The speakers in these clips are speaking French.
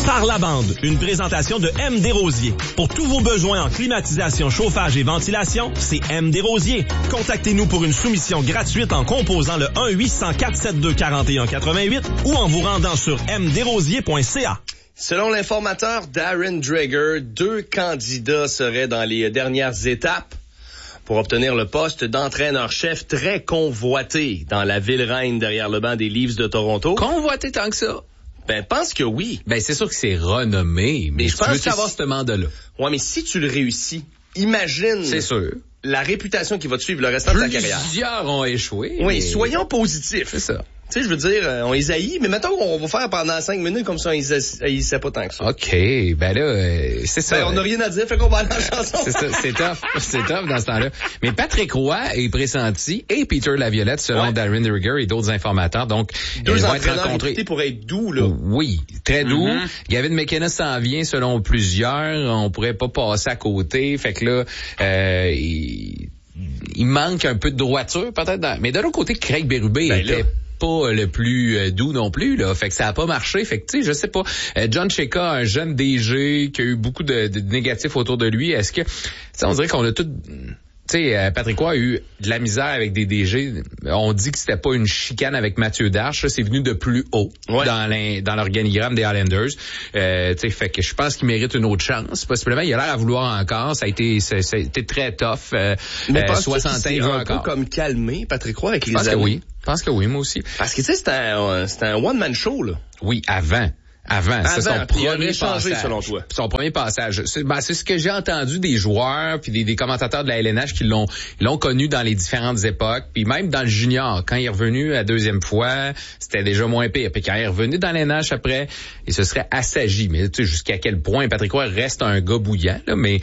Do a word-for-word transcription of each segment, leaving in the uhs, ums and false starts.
Par la bande, une présentation de M. Desrosiers. Pour tous vos besoins en climatisation, chauffage et ventilation, c'est M. Desrosiers. Contactez-nous pour une soumission gratuite en composant le un huit cent quatre cent soixante-deux quarante et un quatre-vingt-huit ou en vous rendant sur m desrosiers point c a. Selon l'informateur Darren Dreger, deux candidats seraient dans les dernières étapes pour obtenir le poste d'entraîneur-chef très convoité dans la ville reine derrière le banc des Leafs de Toronto. Convoité tant que ça? Ben, pense que oui. Ben, c'est sûr que c'est renommé, mais, mais je pense qu'avoir ce mandat-là. Ouais, mais si tu le réussis, imagine. C'est sûr. La réputation qui va te suivre le restant de ta carrière. Plusieurs ont échoué. Oui, mais... soyons positifs. C'est ça. Tu sais, je veux dire, on les haït, mais mettons qu'on va faire pendant cinq minutes comme ça, on les haïssait pas tant que ça. OK, ben là, euh, c'est ça. Ben, on n'a rien à dire, fait qu'on va aller en chanson. C'est ça, c'est tough, c'est tough dans ce temps-là. Mais Patrick Roy est pressenti et Peter Laviolette, selon ouais. Darren Dreger et d'autres informateurs. Donc, deux ils vont être rencontrés pour être doux, là. Oui, très doux. Mm-hmm. Gavin McKenna s'en vient, selon plusieurs. On pourrait pas passer à côté. Fait que là, euh, il, il manque un peu de droiture, peut-être. Dans... Mais de l'autre côté, Craig Berube ben était... Là. pas le plus euh, doux non plus, là. Fait que ça a pas marché. Fait que, tu sais, je sais pas. Euh, John Chayka, un jeune D G qui a eu beaucoup de, de négatifs autour de lui. Est-ce que, tu sais, on dirait qu'on a tout... Tu sais, euh, Patrick Roy a eu de la misère avec des D G. On dit que c'était pas une chicane avec Mathieu Darche. Ça, c'est venu de plus haut ouais. dans, l'in, dans l'organigramme des Islanders. Euh, tu sais, fait que je pense qu'il mérite une autre chance. Possiblement, il a l'air à vouloir encore. Ça a été, ça, ça a été très tough. Euh, Mais euh, soixante ans, il veut un encore. Peu comme calmé, Patrick Roy, avec je les pense années. Que oui. Je pense que oui, moi aussi. Parce que, tu sais, c'était un, c'était un one-man show, là. Oui, avant. Avant, Avant, c'est son premier changé, passage. Selon toi. Son premier passage. C'est, ben, c'est ce que j'ai entendu des joueurs puis des, des commentateurs de la L N H qui l'ont, l'ont connu dans les différentes époques. Puis même dans le junior, quand il est revenu la deuxième fois, c'était déjà moins pire. Puis quand il est revenu dans la L N H après, il se serait assagi. Mais tu sais, jusqu'à quel point Patrick Roy reste un gars bouillant, là, mais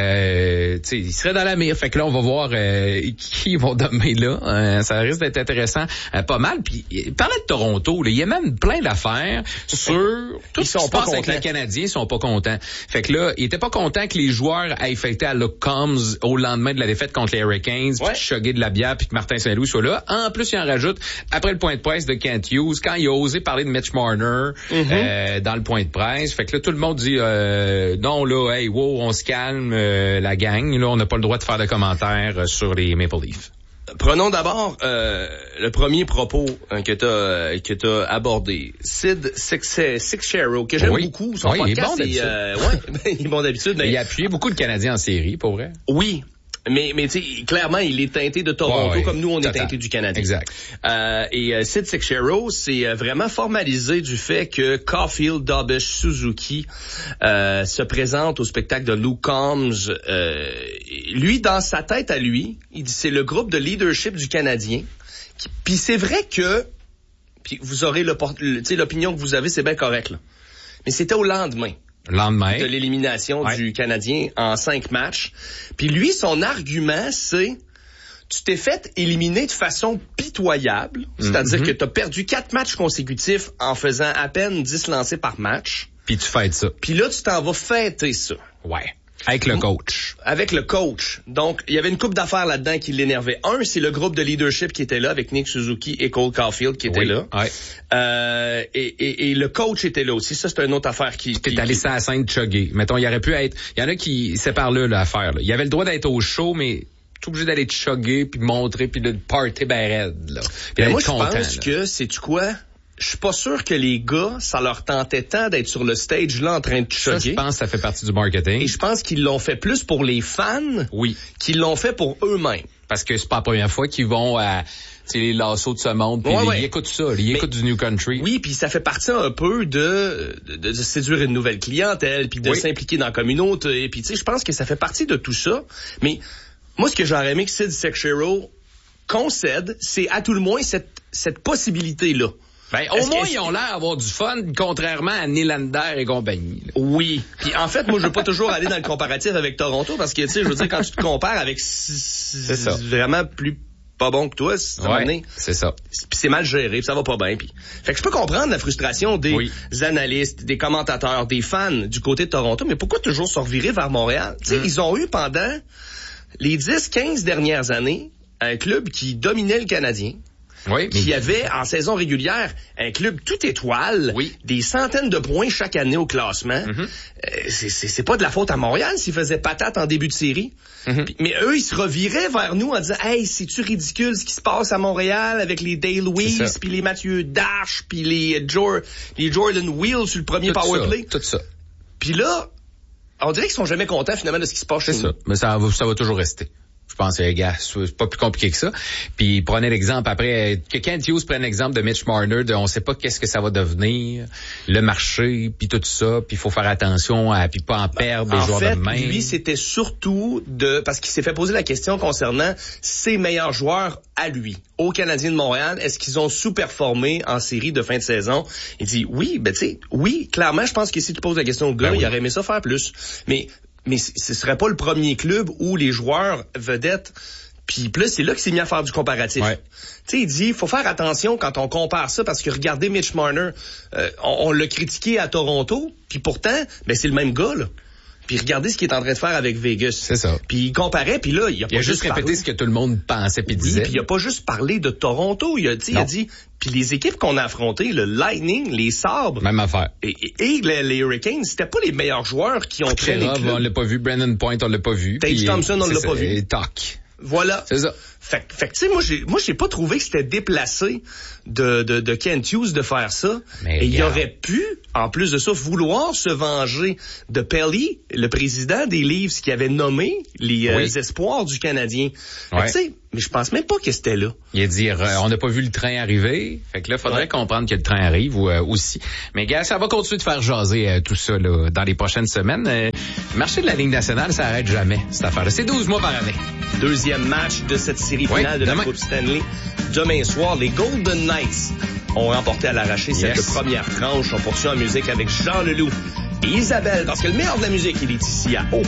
euh, tu sais, il serait dans la mire. Fait que là, on va voir euh, qui ils vont dommer là. Euh, ça risque d'être intéressant. Euh, pas mal. Puis parlait de Toronto, là, il y a même plein d'affaires sur tout ce qui se passe avec les Canadiens, ils sont pas contents. Fait que là, ils étaient pas contents que les joueurs aient fêté à Luke Combs au lendemain de la défaite contre les Hurricanes, ouais. puis chugger de la bière, puis que Martin Saint-Louis soit là. En plus, il en rajoute, après le point de presse de Kent Hughes, quand il a osé parler de Mitch Marner mm-hmm. euh, dans le point de presse. Fait que là, tout le monde dit, euh, non, là, hey, wow, on se calme, euh, la gang. Là, on n'a pas le droit de faire de commentaires sur les Maple Leafs. Prenons d'abord euh, le premier propos hein, que t'as euh, que t'as abordé. Sid Seixeiro, que j'aime oui. beaucoup. Son oui, podcast, il est bon d'habitude. Euh, ouais, il est bon d'habitude. Mais... Il a appuyé beaucoup de Canadiens en série, pour vrai. Oui. Mais, mais tu sais, clairement, il est teinté de Toronto, ouais, ouais, comme nous, on total. est teinté du Canadien. Exact. Euh, et euh, Sid Seixeiro, c'est vraiment formalisé du fait que Caulfield, Dobish, Suzuki euh, se présente au spectacle de Luke Combs. Euh, lui, dans sa tête à lui, il dit c'est le groupe de leadership du Canadien. Puis c'est vrai que, puis vous aurez le, le, l'opinion que vous avez, c'est bien correct, là. Mais c'était au lendemain. Lendemain. De l'élimination ouais. du Canadien en cinq matchs. Puis lui, son argument, c'est tu t'es fait éliminer de façon pitoyable, mm-hmm. c'est-à-dire que tu as perdu quatre matchs consécutifs en faisant à peine dix lancés par match. Puis tu fêtes ça. Puis là, tu t'en vas fêter ça. Ouais. Avec le coach. Avec le coach. Donc, il y avait une couple d'affaires là-dedans qui l'énervait. Un, c'est le groupe de leadership qui était là, avec Nick Suzuki et Cole Caulfield qui étaient oui. là. Ouais. Euh, et, et, et le coach était là aussi. Ça, c'est une autre affaire qui... T'es qui, allé qui... sur la scène chugger. Mettons, il aurait pu être... Il y en a qui séparent là l'affaire. Là. Il avait le droit d'être au show, mais... tout obligé d'aller chugger, puis montrer, puis de party ben raide, là. Mais moi, je content, pense là. que, sais-tu quoi? Je suis pas sûr que les gars, ça leur tentait tant d'être sur le stage là en train de chugger. Ça, je pense que ça fait partie du marketing. Et je pense qu'ils l'ont fait plus pour les fans oui. qu'ils l'ont fait pour eux-mêmes. Parce que c'est pas la première fois qu'ils vont à les lassos de ce monde, puis ouais, ils ouais. écoutent ça, ils écoutent du New Country. Oui, puis ça fait partie un peu de, de, de séduire une nouvelle clientèle, puis de oui. s'impliquer dans la communauté. Et puis tu sais, je pense que ça fait partie de tout ça. Mais moi, ce que j'aurais aimé que Sid Seixeiro concède, c'est à tout le moins cette, cette possibilité-là. Ben, au Est-ce moins, ils ont l'air d'avoir du fun, contrairement à Nylander et compagnie. Là. Oui. Puis en fait, moi, je veux pas toujours aller dans le comparatif avec Toronto, parce que, tu sais, je veux dire, quand tu te compares avec c'est ça. vraiment plus pas bon que toi, c'est ouais, c'est ça. Puis c'est mal géré, puis ça va pas bien. Puis fait que je peux comprendre la frustration des oui. analystes, des commentateurs, des fans du côté de Toronto, mais pourquoi toujours se revirer vers Montréal? Tu sais, mm. ils ont eu pendant les dix quinze dernières années un club qui dominait le Canadien, Oui, qui mais... avait en saison régulière un club tout étoile, oui. des centaines de points chaque année au classement. Mm-hmm. Euh, c'est, c'est, c'est pas de la faute à Montréal s'ils faisaient patate en début de série. Mm-hmm. Puis, mais eux, ils se reviraient vers nous en disant « Hey, c'est-tu ridicule ce qui se passe à Montréal avec les Dale Weiss, puis les Mathieu Dash, puis les, Jor- les Jordan Wheel sur le premier tout powerplay? » Tout ça. Puis là, on dirait qu'ils sont jamais contents finalement de ce qui se passe chez nous. C'est ça, mais ça va, ça va toujours rester. Je pense, les gars, c'est pas plus compliqué que ça. Puis prenez l'exemple après, que Kent Hughes prenne l'exemple de Mitch Marner, de on sait pas qu'est-ce que ça va devenir, le marché, puis tout ça, puis il faut faire attention à puis pas en perdre des en joueurs fait, de même. Lui, c'était surtout de parce qu'il s'est fait poser la question concernant ses meilleurs joueurs à lui, aux Canadiens de Montréal. Est-ce qu'ils ont sous-performé en série de fin de saison? Il dit oui, ben tu sais, oui, clairement, je pense que si tu poses la question au gars, ben oui. il aurait aimé ça faire plus. Mais Mais ce serait pas le premier club où les joueurs vedettes. Puis plus c'est là que c'est mis à faire du comparatif. Ouais. Tu sais, il dit, faut faire attention quand on compare ça parce que regardez Mitch Marner, euh, on, on l'a critiqué à Toronto, puis pourtant, ben c'est le même gars là. Puis regardez ce qu'il est en train de faire avec Vegas. C'est ça. Puis il comparait, puis là, il a pas il a juste, juste répété parlé. ce que tout le monde pensait puis Oui, disait. puis il a pas juste parlé de Toronto, il a dit, il a dit, puis les équipes qu'on a affrontées, le Lightning, les Sabres, même affaire. Et, et, et les, les Hurricanes, c'était pas les meilleurs joueurs qui ont créé les clubs. On l'a pas vu, Brandon Point, on l'a pas vu. Tage Thompson, on l'a pas vu. Et Toc. Voilà. C'est ça. Fait, fait que tu sais, moi j'ai moi j'ai pas trouvé que c'était déplacé de, de, de Kent Hughes de faire ça. Mais et il regarde. aurait pu, en plus de ça, vouloir se venger de Pelly, le président des Leafs qui avait nommé les oui. euh, espoirs du Canadien. Ouais. Tu sais, mais je pense même pas que c'était là. Il a dit, euh, on n'a pas vu le train arriver. Fait que là, faudrait ouais. comprendre que le train arrive ou, euh, aussi. Mais gars, ça va continuer de faire jaser euh, tout ça là, dans les prochaines semaines. Euh, le marché de la Ligue nationale, ça arrête jamais, cette affaire-là. C'est douze mois par année. Deuxième match de cette série finale oui, de demain. la Coupe Stanley. Demain soir, les Golden Knights ont remporté à l'arraché yes. cette première tranche. On poursuit en musique avec Jean Leloup et Isabelle, parce que le meilleur de la musique, il est ici à Haut.